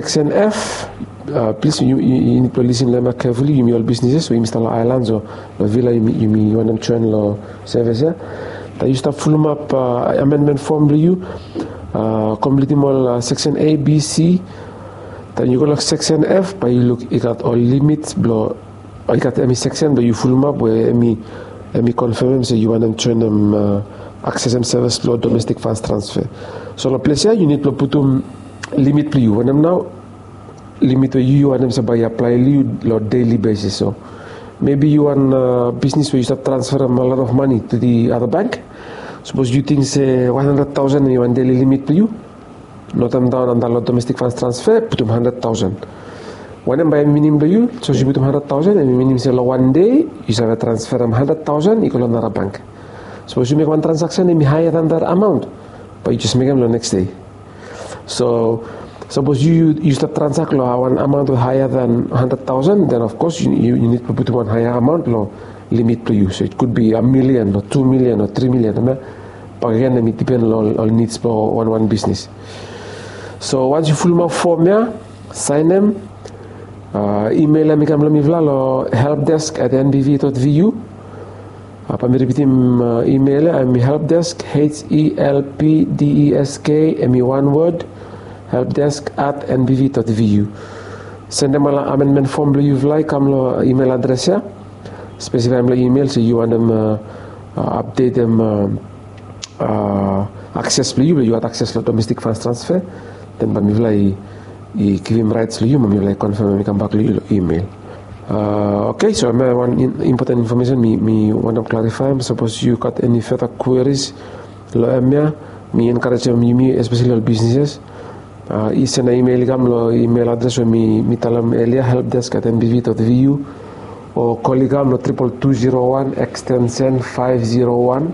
Section F, please you need to listen carefully. You all businesses, so you install islands or villa. You want them join law service. That you start full up amendment form to you. Completing all Section A, B, C. Then you go look Section F, but you look. You got all limits. Blow. You got any section, but you full up where any confirm say you want them join them access and service flow domestic funds transfer. So the place here you need to put limit to you. When them now limit to you want them to buy apply you on daily basis. So maybe you want business where you start transfer a lot of money to the other bank. Suppose you think say 100,000 and you want daily limit to you. Note them down on the domestic funds transfer, put them 100,000. When them buy minimum to you, so you put them 100,000 and minimum say one day you have a transfer them 100,000 equal another bank. Suppose you make one transaction and be higher than that amount, but you just make them the next day. So suppose you start transact one amount higher than 100,000, then of course you need to put one higher amount limit to you. So it could be 1 million or 2 million or 3 million. But again, it depends on needs for one business. So once you full up form here, sign them, email them helpdesk@nbv.vu. Apa repeat email I'm helpdesk helpdesk one word helpdesk@nbv.vu. Send them an amendment form to you come email address ya. Specify email so you want them update them access to you have access to domestic funds transfer. Then I claim rights to you, I confirm me come back to you email. Okay, so one important information me want to clarify. Suppose you got any further queries, me encourage you, especially all businesses. Send an email address or me tell them earlier helpdesk@nbv.vu or call them 22201 extension 501.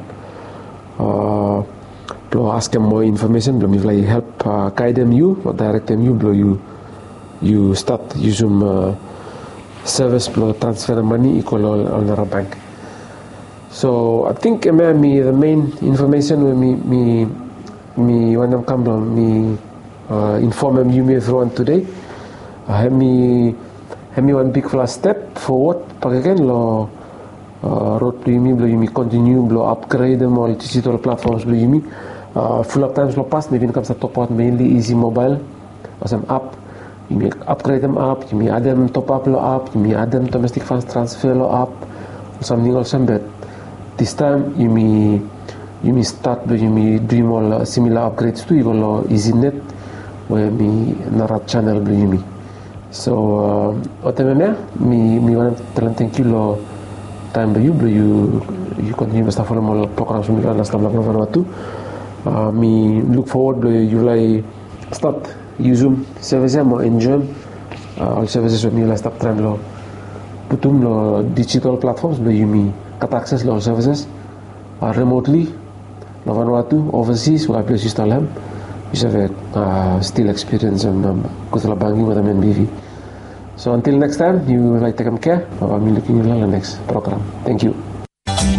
Ask them more information. Me help guide them you or direct them you start using service transfer money equal on another bank. So I think the main information me when I'm come me inform you me through today. Have me one big first step forward. Again road to me continue upgrade them all digital platforms me. Full of times past maybe comes to top out mainly easy mobile or some app. You may upgrade them up, you may add them top up up, you may add them domestic funds transfer up, or something else. But this time you may start, you may do more similar upgrades to you go EasyNet, where me another channel you me. So me want to thank you time you continue to follow more programs me last time me look forward to you start use services more enjoy all services with me last time putum digital platforms you me got access to all services remotely Vanuatu overseas where place install them you have still experience and good banking with NBV. So until next time you take care. I'm looking at the next program. Thank you.